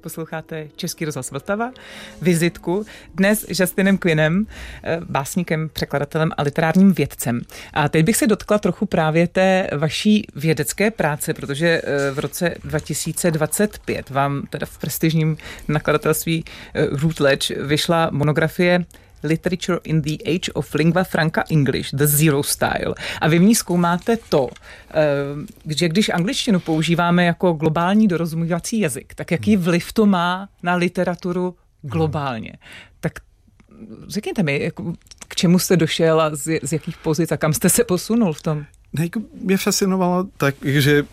Posloucháte Český rozhlas Vltava, vizitku, dnes Justinem Quinnem, básníkem, překladatelem a literárním vědcem. A teď bych se dotkla trochu právě té vaší vědecké práce, protože v roce 2025 vám teda v prestižním nakladatelství Routledge vyšla monografie Literature in the Age of Lingua Franca English, the Zero Style. A vy v ní zkoumáte to, že když angličtinu používáme jako globální dorozuměvací jazyk, tak jaký vliv to má na literaturu globálně. Tak řekněte mi, k čemu jste došel a z jakých pozic a kam jste se posunul v tom? Mě fascinovalo tak, že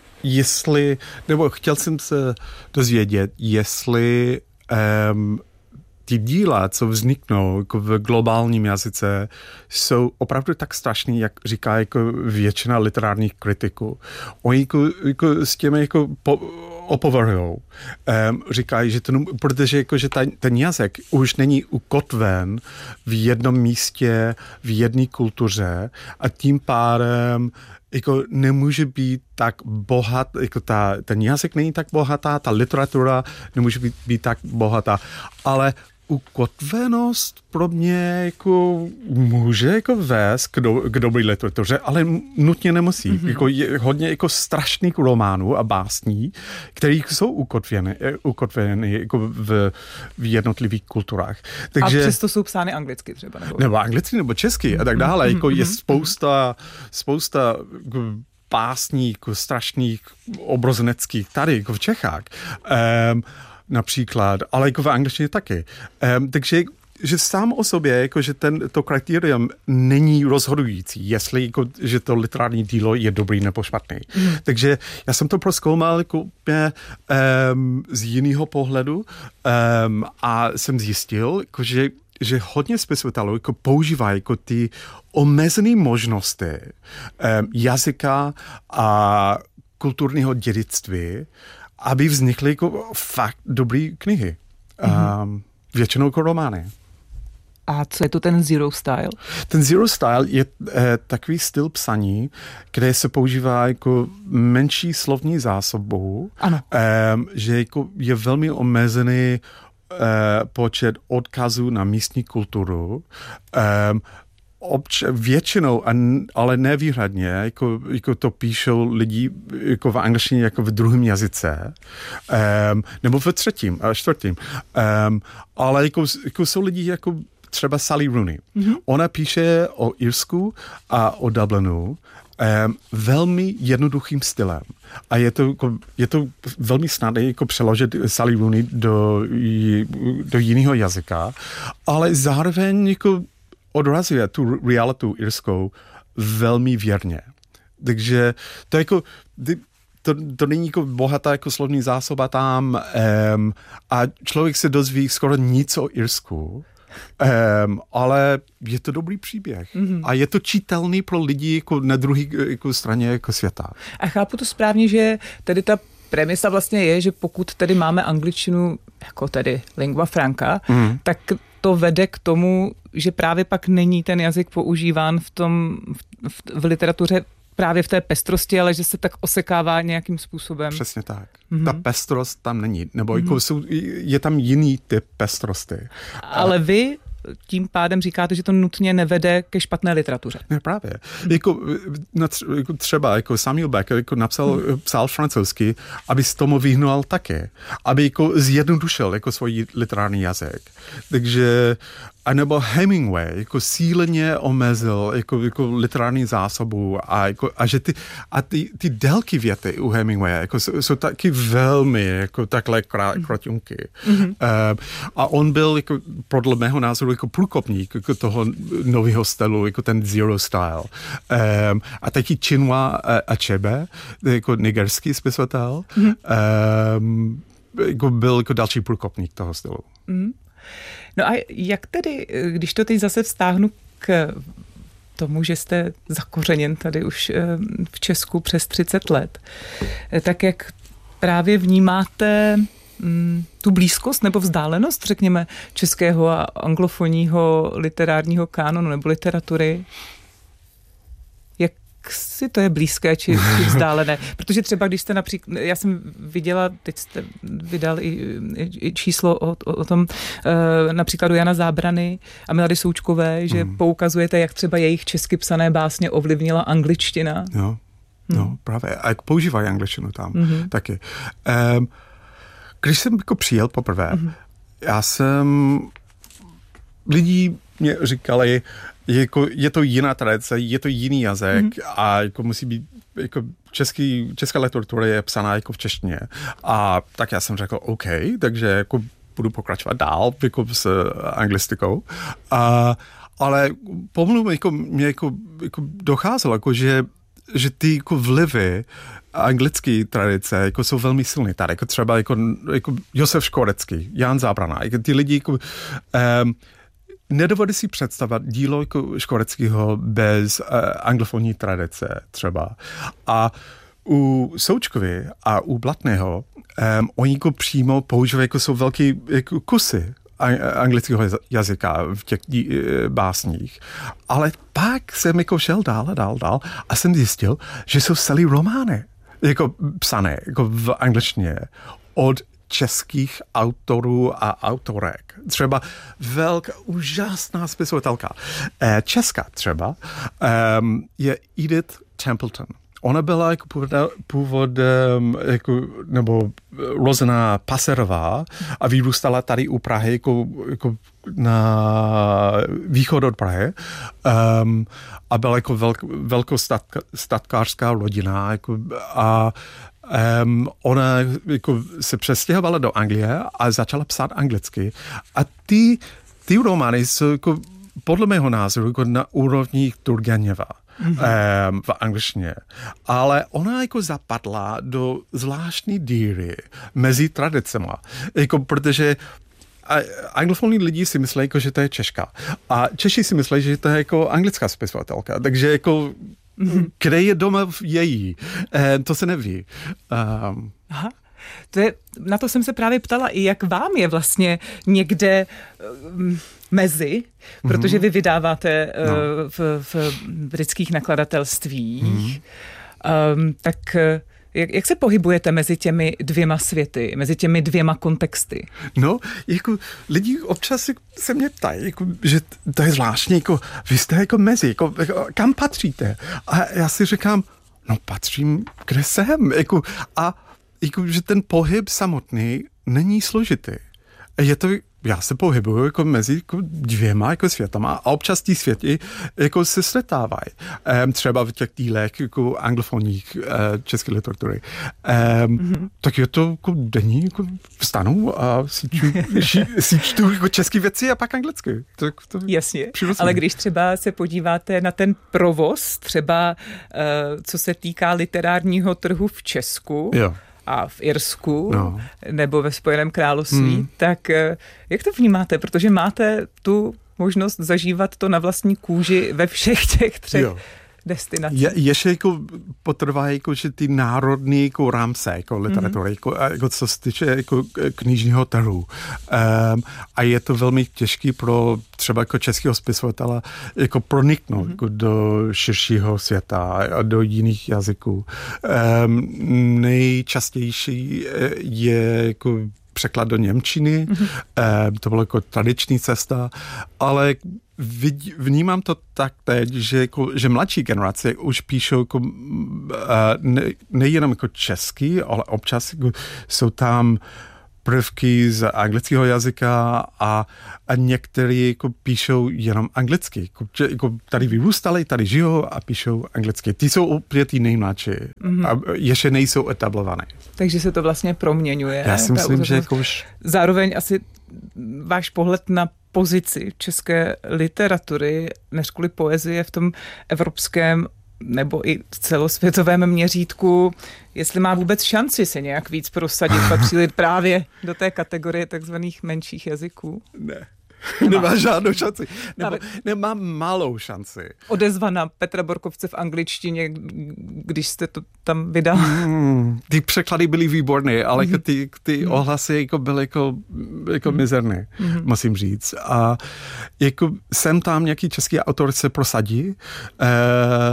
chtěl jsem se dozvědět, jestli ty díla, co vzniknou jako v globálním jazyce, jsou opravdu tak strašný, jak říká jako většina literárních kritiků. Oni jako s těmi jako opovrhujou. Říkají, že protože že ten jazyk už není ukotven v jednom místě, v jedné kultuře a tím pádem jako nemůže být tak bohat, jako ten jazyk není tak bohatá, ta literatura nemůže být tak bohatá, ale ukotvenost pro mě jako může jako vést k dobré literatuře, ale nutně nemusí. Mm-hmm. Jako je hodně jako strašných románů a básní, které jsou ukotveny jako v jednotlivých kulturách. Takže, a přesto jsou psány anglicky třeba? Nebo anglicky, nebo česky a tak dále. Jako je spousta básní jako strašných obrozeneckých tady jako v Čechách. Například, ale jako v angličtině taky. Takže že sám o sobě, jako, že to kritérium není rozhodující, jestli jako, že to literární dílo je dobrý nebo špatný. Takže já jsem to prozkoumal jako, z jiného pohledu a jsem zjistil, jako, že hodně spisovatelů jako, používají jako, ty omezené možnosti jazyka a kulturního dědictví, aby vznikly jako fakt dobré knihy. Většinou jako romány. A co je to ten Zero Style? Ten Zero Style je takový styl psaní, kde se používá jako menší slovní zásobu, že jako je velmi omezený počet odkazů na místní kulturu, většinou, ale nevýhradně, jako to píšou lidi jako v angličtině jako v druhém jazyce, nebo v třetím a čtvrtým. Ale jako jsou lidi jako třeba Sally Rooney. Mm-hmm. Ona píše o Irsku a o Dublinu velmi jednoduchým stylem. A je to velmi snadné jako přeložit Sally Rooney do jiného jazyka, ale zároveň jako odrazuje tu realitu irskou velmi věrně. Takže to jako to není jako bohatá jako slovní zásoba tam a člověk se dozví skoro nic o Irsku, ale je to dobrý příběh. Mm-hmm. A je to čitelný pro lidi jako na druhé jako straně jako světa. A chápu to správně, že tedy ta premisa vlastně je, že pokud tedy máme angličtinu jako tedy lingua franca, tak to vede k tomu, že právě pak není ten jazyk používán v literatuře právě v té pestrosti, ale že se tak osekává nějakým způsobem. Přesně tak. Mm-hmm. Ta pestrost tam není. Nebo jako je tam jiný typ pestrosti. Ale vy tím pádem říkáte, že to nutně nevede ke špatné literatuře. Ne, právě. Jako třeba jako Samuel Beckett jako psal francouzsky, aby se tomu vyhnul také. Aby jako zjednodušil jako svůj literární jazyk. Takže a nebo Hemingway jako síleně omezil jako literární zásobu a že ty délky věty u Hemingwaye jako jsou taky velmi jako takhle kratunky. Mm-hmm. A on byl jako podle mého názoru jako průkopník jako toho nového stylu, jako ten Zero Style. A taky Chinua Achebe, jako nigerský spisovatel, jako byl jako další průkopník toho stylu. Mm. No a jak tedy, když to teď zase vztáhnu k tomu, že jste zakořeněn tady už v Česku přes 30 let, tak jak právě vnímáte tu blízkost nebo vzdálenost, řekněme, českého a anglofonního literárního kánonu nebo literatury? si to je blízké či vzdálené? Protože třeba když jste například, já jsem viděla, teď jste vydal i číslo o tom například u Jana Zábrany a Milady Součkové, že poukazujete, jak třeba jejich česky psané básně ovlivnila angličtina. No, právě. A jak používají angličtinu tam taky. Když jsem jako přijel poprvé, lidi mě říkali, je to jiná tradice, je to jiný jazyk a jako musí být, jako česká literatura je psaná jako v češtině. A tak já jsem řekl, OK, takže jako budu pokračovat dál jako s anglistikou. Ale pomalu mě jako docházelo, jako že ty jako vlivy anglické tradice jako jsou velmi silné tady, jako třeba jako Josef Škvorecký, Jan Zábrana, jako ty lidi jako nedovedu si představit dílo jako Škvoreckého bez anglofonní tradice třeba. A u Součkovy a u Blatného oni jako přímo používají, jako jsou velký jako kusy anglického jazyka v těch básních. Ale pak jsem jako šel dál a jsem zjistil, že jsou celý romány jako psané jako v angličtině od českých autorů a autorek. Třeba velká, úžasná spisovatelka. Česká třeba je Edith Templeton. Ona byla jako původem jako, nebo rozená Paserová a vyrůstala tady u Prahy jako na východ od Prahy a byla jako velkostatkářská rodina jako, a ona jako se přestěhovala do Anglie a začala psát anglicky. A ty romány jsou jako, podle mého názoru jako na úrovni Turgeněva. V angličtině. Ale ona jako zapadla do zvláštní díry mezi tradicema. Jako, protože anglofonní lidi si myslí, jako, že to je Češka. A Češi si myslí, že to je jako anglická spisovatelka. Takže jako kde je doma její? To se neví. Aha. Na to jsem se právě ptala, i jak vám je vlastně někde mezi, protože vy vydáváte v britských nakladatelstvích. Tak jak se pohybujete mezi těmi dvěma světy, mezi těmi dvěma kontexty? No, jako lidi občas se mě ptají, jako, že to je zvláštní, jako vy jste jako mezi, jako kam patříte? A já si říkám, no patřím, kde jsem, jako, a jako, že ten pohyb samotný není složitý. Je to, já se pohybuju jako mezi jako dvěma jako světama a občas ty světy jako se střetávají. Třeba v těch dílech jako anglofonních české literatury. Tak je to jako denní, jako vstanu a si čtu jako české věci a pak anglicky. To jasně, ale když třeba se podíváte na ten provoz, třeba co se týká literárního trhu v Česku, jo. A v Irsku nebo ve Spojeném království, tak jak to vnímáte? Protože máte tu možnost zažívat to na vlastní kůži ve všech těch třech destinacích. Ještě jako potrvá, jako, že ty národní jako rámce jako literatury, jako co se týče jako knižního trhu. A je to velmi těžký pro třeba jako českého spisovatele jako proniknout jako do širšího světa a do jiných jazyků. Nejčastější je jako překlad do němčiny, to byla jako tradiční cesta, ale vnímám to tak teď, že mladší generace už píšou jako, nejenom jako česky, ale občas jako, jsou tam prvky z anglického jazyka a někteří jako píšou jenom anglicky. Jako tady vyrůstali, tady žijou a píšou anglicky. Ty jsou opět ty nejmladší a ještě nejsou etablované. Takže se to vlastně proměňuje. Já si myslím, že jako už... Zároveň asi váš pohled na pozici české literatury, než kvůli poezie v tom evropském nebo i celosvětovém měřítku, jestli má vůbec šanci se nějak víc prosadit, patří právě do té kategorie takzvaných menších jazyků? Ne. Nemá žádnou šanci. Nemá malou šanci. Odezva na Petra Borkovce v angličtině, když jste to tam vydal? Ty překlady byly výborné, ale ty ohlasy jako byly jako mizerné, musím říct. A jako sem tam nějaký český autor se prosadí,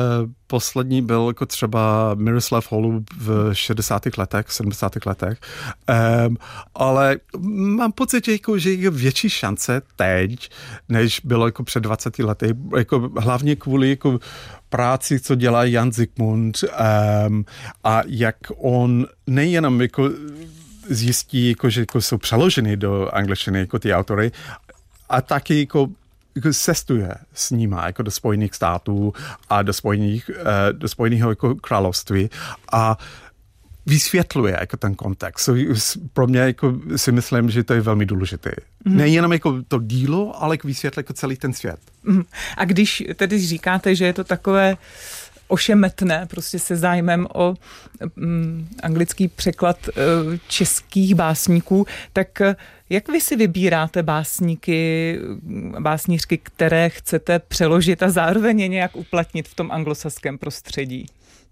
poslední byl jako třeba Miroslav Holub v 60. letech, 70. letech, ale mám pocit, že je větší šance teď, než bylo jako před 20 lety, jako hlavně kvůli jako práci, co dělá Jan Zikmund a jak on nejenom jako zjistí, jako, že jako jsou přeloženy do angličtiny jako ty autory, a taky jako cestuje s nima jako do Spojených států a do Spojeného jako království a vysvětluje jako ten kontext. Pro mě jako si myslím, že to je velmi důležité. Nejenom jako to dílo, ale vysvětlit jako celý ten svět. A když tedy říkáte, že je to takové ošemetné, prostě se zájmem o anglický překlad českých básníků, tak jak vy si vybíráte básnířky, které chcete přeložit a zároveň je nějak uplatnit v tom anglosaském prostředí?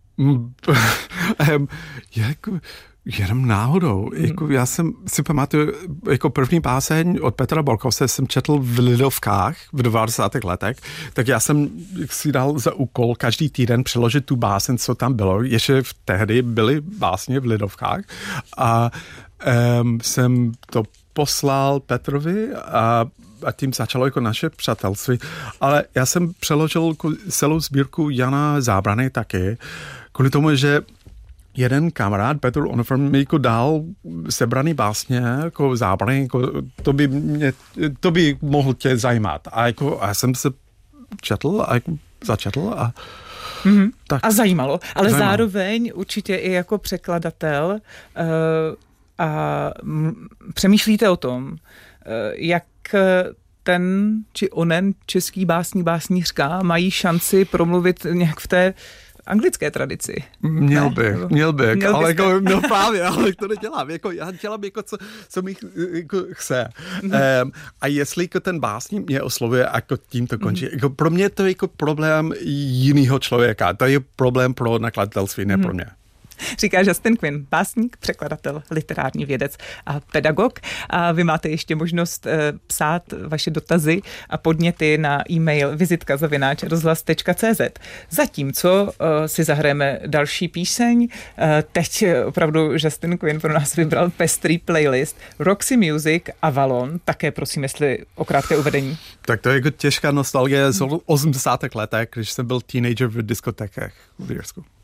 Jenom náhodou. Jako já jsem si pamatuju, jako první báseň od Petra Borkose jsem četl v Lidovkách v 90. letech, tak já jsem si dal za úkol každý týden přeložit tu báseň, co tam bylo. Ještě tehdy byly básně v Lidovkách a jsem to poslal Petrovi a tím začalo jako naše přátelství. Ale já jsem přeložil celou sbírku Jana Zábrany taky, kvůli tomu, že jeden kamarád, Petr Onofr, mi jako dal sebraný básně, jako Zábrany, jako to by mohl tě zajímat. A jako já jsem se četl a jako začetl a tak. A zajímalo, ale zároveň určitě i jako překladatel a přemýšlíte o tom, jak ten či onen český básnířka mají šanci promluvit nějak v té anglické tradici. Měl bych, ale jako, no právě, ale to nedělám. Jako, já dělám jako, co mi jako chce. A jestli jako ten básník mě oslovuje, jako tím to končí. Jako, pro mě to je jako problém jiného člověka. To je problém pro nakladatelství, ne pro mě. Říká Justin Quinn, básník, překladatel, literární vědec a pedagog. A vy máte ještě možnost psát vaše dotazy a podněty na e-mail vizitka@rozhlas.cz. Zatímco si zahrajeme další píseň, teď opravdu Justin Quinn pro nás vybral pestrý playlist Roxy Music Avalon, také prosím, jestli o krátké uvedení. Tak to je jako těžká nostalgie z 80. letech, když jsem byl teenager v diskotékách v Jirsku.